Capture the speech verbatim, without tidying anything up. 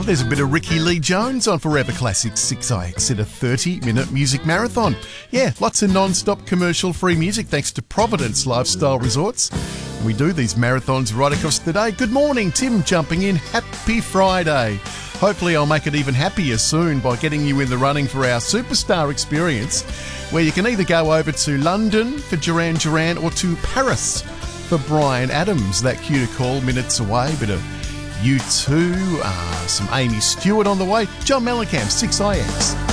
Well, there's a bit of Ricky Lee Jones on Forever Classics six I X at a thirty-minute music marathon. Yeah, lots of non-stop commercial-free music thanks to Providence Lifestyle Resorts. We do these marathons right across the day. Good morning, Tim jumping in. Happy Friday. Hopefully I'll make it even happier soon by getting you in the running for our Superstar experience, where you can either go over to London for Duran Duran or to Paris for Bryan Adams. That cue to call minutes away. Bit of U two, uh, some Amy Stewart on the way. John Mellencamp, six I X.